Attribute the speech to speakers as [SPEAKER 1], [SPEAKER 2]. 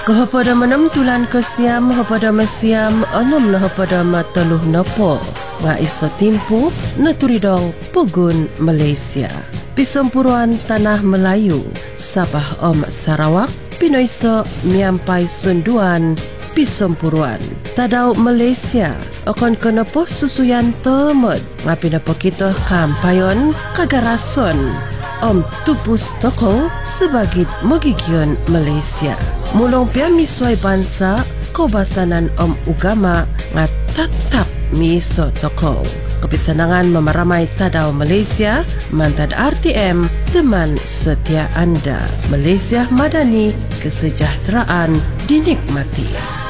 [SPEAKER 1] Kepada menam tulan kesiam, kepada mesiam, enam na kepada mateluh nopo. Nga iso timpu, naturidong Pugun Malaysia. Pisempuruan Tanah Melayu, Sabah Om Sarawak, Pinoiso Miampai Sunduan, Pisempuruan. Tadau Malaysia, akan kenepo susuyan temed, ngapinapo kita kampayon kagarason. Om Tupus Toko sebagai Mogigion Malaysia. Mulong pia misway bansa, kobasanan Om Ugama nga tatap miso toko. Kepisanangan memaramai tadau Malaysia, mantad RTM, teman setia anda. Malaysia Madani, kesejahteraan dinikmati.